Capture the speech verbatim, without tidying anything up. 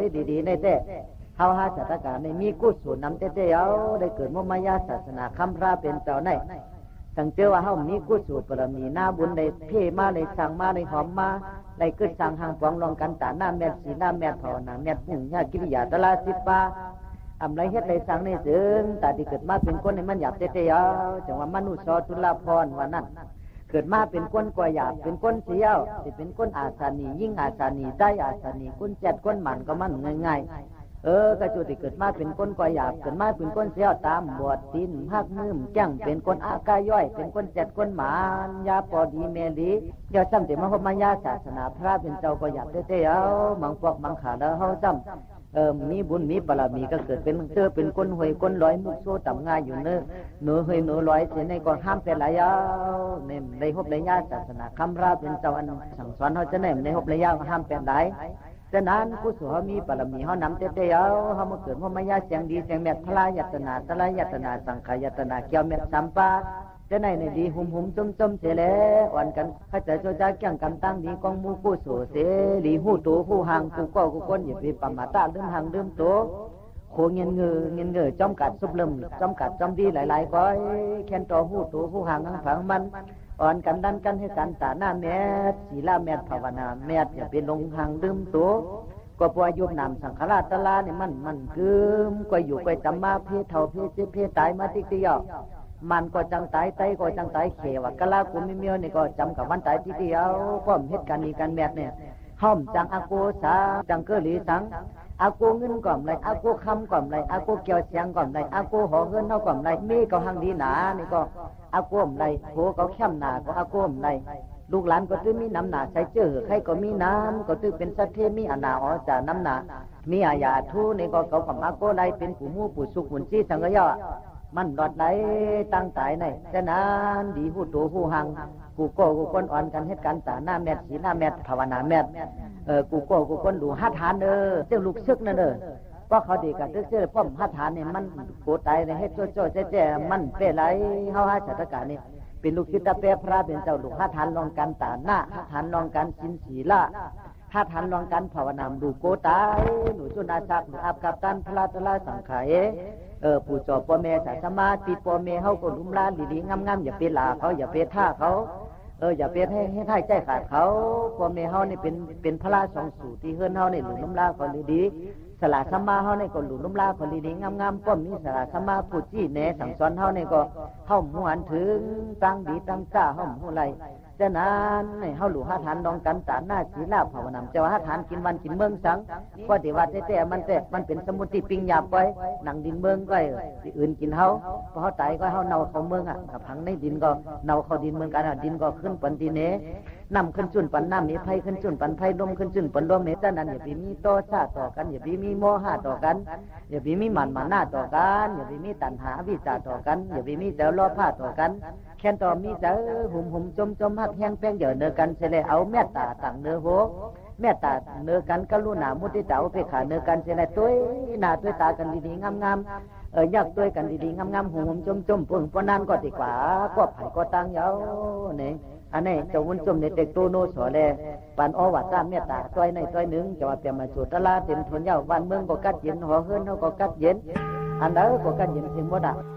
วยๆดีๆในแต่เฮาหาจัตการในมีกุศลนำแต่แต่เอาได้เกิดมมายาศาสนาคำพระเป็นเจ้าในตั้งเจอว่าเฮามีกุศลบารมีหน้าบุญได้เพ่มาได้สั่งมาได้หอมมาได้เกิดสั่งหางปองรองกันตาหน้าแม่สีหน้าแม่ภาวนาแม่ปุ่งญากิริยาตลาสิปาอำไรเฮ็ดได้สั่งในถึงตาที่เกิดมาเป็นคนในมันหยาบแต่แต่เอาจังว่ามนุษย์สอตุลาภรณ์ว่านั้นเกิดมาเป็นคนกว่าหยาบเป็นคนเสียวสิเป็นคนอาสานียิ่งอาสานีได้อาสานีคนแจดคนหมันก็มันง่ายๆเออกระจุติเกิดมาเป็นคนกว่าหยาบเกิดมาเป็นคนเสียวตามบวชตีนหักมือแก้งเป็นคนอากาย่อยเป็นคนแจดคนหมันยาปอดีเมลีเดี๋ยวซ้ำแต่มาพบมายาศาสนาพระเป็นเจ้าก็หยาบเต้ๆเอามังพวกมังขาแล้วเฮาซ้ำเออมีบุญมีบารมีก็เกิดเป็นเจอเป็นคนหวยคนร้อยมุกโซต่ำง่ายอยู่เนื้อหนูหวยหนูร้อยเสียในก่อนห้ามเป็นหลายยาวในในหบระยะศาสนาคำราเป็นเจ้าอันสั่งสอนเขาจะในในหบระยะห้ามเป็นหลายฉะนั้นกุศลเขามีบารมีเขานำเตะๆเอาเขามาเกิดพมายาเสียงดีเสียงแม่พลายตนาตลายตนาสังขายตนาเกี่ยวแม่สัมปาจะในในดีหุ่มหุ่มจมจมเสียแล้วอ่อนกันข้าจะโจจ้าเกี่ยงกันตั้งดีกองมูกู้สู่เสรีหูตัวหูหางกูก็กูก้นอย่าไปปมาตาเรื่องหางเรื่องตัวโคเงินเงือเงินเงือจอมกัดซุบลมจอมกัดจอมดีหลายๆก้อยแค้นต่อหูตัวหูหางทั้งผังมันอ่อนกันดันกันให้กันตาหน้าแม่ศีลาแม่ภาวนาแม่อย่าไปลงหางเรื่องตัวก็ปล่อยยุบนำสังขารตลาเนี่ยมันมันคืมก็อยู่ไปจำมาเพศเท่าเพศเจ็บเพศตายมาติ๊กเดียวมันก็จังตายไตก็จังตายเขวกะลากุมิเมียวนี่ก็จำกับวันตายที่เดียวป้อมเฮ็ดกันนี่กันแมดเนี่ยห้อมจังอากูสาจังเกลีสังอากูเงินก่อมไรอากูคำก่อมไรอากูเกี่ยวเสียงก่อมไรอากูหอเงินเท่าก่อมไรมีก็หังดีหนานี่ก็อากูมไรโหก็เข้มหนาก็อากูมไรลูกหลานก็ตื้อมีน้ำหนาใช้เจอใครก็มีน้ำก็ตื้อเป็นสัตเทมีอนาอ๋อจ่าน้ำหนามีอาญาทูนี่ก็เขากับอากูไรเป็นผู้มู่ผู้สุขหุ่นจี้สังกย่อมันหลอดไหลตั้งตายในแต่นั้นดีหูตัวหูหังกูโก้กูก้นอ่อนกันให้กันตาหน้าแมทสีหน้าแมทภาวนาแมทเออกูโก้กูก้นดูฮัทหานเออเจ้าลูกซึกนั่นเออก็เขาดีกันเจ้าป้อมฮัทหานเนี่ยมันโกตายในให้โจ้โจ้เจ๊เจ๊มันเป้ไหลเฮาหาจัตการนี่เป็นลูกศิษย์เป้พระเป็นเจ้าลูกฮัทหานลองกันตาหน้าฮัทหานลองกันสินศีละฮัทหานลองกันภาวนาดูโกตายหนูจุนาจักหนูอับกับตันพระตละสังขายเออผู้จอบพ่อแม่สมาติพ่อแม่เขาก็ลุ่มล้านดีๆงามๆอย่าไปลาเขาอย่าไปท่าเขาเอออย่าไปให้ให้ท่าใจขาดเขาพ่อแม่เขานี่เป็นเป็นพระสองสูตรที่เฮือนเขานี่หลุมลุ่มล้านเขาดีๆสละสมาเขานี่ก็หลุมลุ่มล้านเขาดีๆงามๆก็มีสละสมาผู้จี้แหน่สั่งสอนเขานี่ก็เข้าหวนถึงตั้งดีตั้งจ้าเข้าหัวไหลฉะนั้นให้เฮาหลู่หาทานดองกันตาหน้าศีลาภาวนาเจ้าหาทานกินวันกินเมืองสังก็ที่ว่าแต่ๆมันแต่มันเป็นสมุติปิงหยาบไว้หนังดินเมืองก็ที่อื่นกินเฮาพอเฮาตายก็เฮาเน่าเข้าเมืองอ่ะผังในดินก็เน่าเข้าดินเมืองกันดินก็ขึ้นปันดิเนน้ำขึ้นจุนปันน้ำมีไผขึ้นจุนปันไผลมขึ้นจุนปันลมเนี่ยฉะนั้นอย่าไปมีต่อชาต่อกันอย่าไปมีโมหะต่อกันอย่าไปมีหมันมานะต่อกันอย่าไปมีตัณหาวิจารต่อกันอย่าไปมีเจ้าล้อผ้าต่อกันแค่ต่อมีเจ้าหุ่มหุ่มจมจมหักแห้งแป้งเยอะเนื้อกันเสลเอาเมตตาต่างเนื้อโหเมตตาเนื้อกันกรุณามุทิตาอุเบกขาเนื้อกันเสลตัวหน้าตัวตากันดีๆงามๆเอออยากตัวกันดีๆงามๆหุ่มหุ่มจมจมปุ่นปนนั้นก็ดีกว่าก็ไผ่ก็ตั้งเยาเนี่ยอันนี้เจ้าวุ่นจมในเด็กตัวโนสอแลปันอวัตตาเมตตาตัวในตัวหนึ่งจะว่าเปลี่ยนมาจุดตลาดเต็มทนเยาวันเมืองก็กัดเย็นหอเฮือนเขาก็กัดเย็นอันนั้นก็กัดเย็นเต็มหมดอ่ะ